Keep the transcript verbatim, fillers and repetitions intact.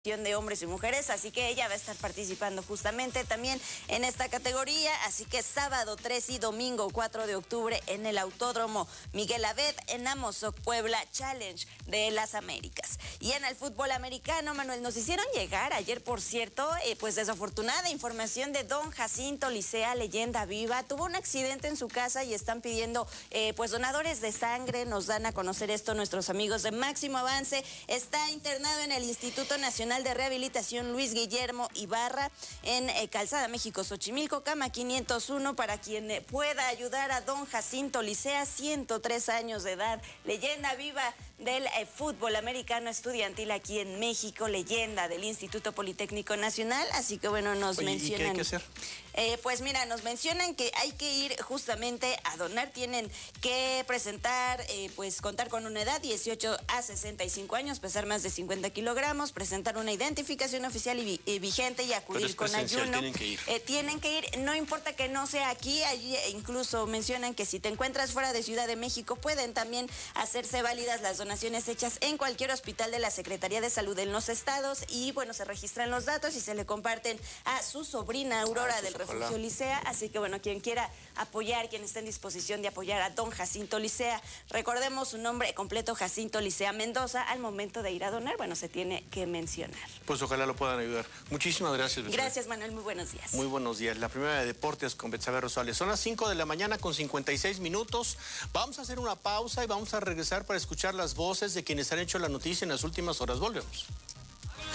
de hombres y mujeres, así que ella va a estar participando justamente también en esta categoría, así que sábado tres y domingo cuatro de octubre en el Autódromo Miguel Abed en Amozoc, Puebla, Challenge de las Américas. Y en el fútbol americano, Manuel, nos hicieron llegar ayer, por cierto, eh, pues desafortunada información de don Jacinto Licea, leyenda viva, tuvo un accidente en su casa y están pidiendo eh, pues donadores de sangre. Nos dan a conocer esto nuestros amigos de Máximo Avance. Está internado en el Instituto Nacional de Rehabilitación Luis Guillermo Ibarra en eh, Calzada México, Xochimilco, cama quinientos uno, para quien eh, pueda ayudar a don Jacinto Licea, ciento tres años de edad, leyenda viva del eh, fútbol americano estudiantil aquí en México, leyenda del Instituto Politécnico Nacional, así que bueno, nos Oye, mencionan... ¿y qué hay que hacer? Eh, pues mira, nos mencionan que hay que ir justamente a donar, tienen que presentar, eh, pues contar con una edad dieciocho a sesenta y cinco años, pesar más de cincuenta kilogramos, presentar una identificación oficial y, vi, y vigente y acudir Pero es con ayuno. Tienen que ir. Eh, tienen que ir, no importa que no sea aquí, allí incluso mencionan que si te encuentras fuera de Ciudad de México, pueden también hacerse válidas las donaciones hechas en cualquier hospital de la Secretaría de Salud en los estados y bueno, se registran los datos y se le comparten a su sobrina Aurora ah, pues del Refugio Licea, así que bueno, quien quiera apoyar, quien esté en disposición de apoyar a don Jacinto Licea, recordemos su nombre completo, Jacinto Licea Mendoza, al momento de ir a donar, bueno, se tiene que mencionar. Pues ojalá lo puedan ayudar. Muchísimas gracias, Betsabe. Gracias, Manuel, muy buenos días. Muy buenos días. La primera de deportes con Betsabe Rosales. Son las cinco de la mañana con cincuenta y seis minutos. Vamos a hacer una pausa y vamos a regresar para escuchar las voces de quienes han hecho la noticia en las últimas horas. Volvemos.